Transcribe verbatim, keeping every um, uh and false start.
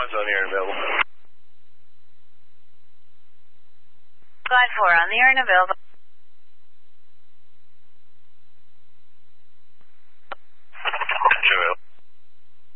One's on the air and available. Glide four on the air and available.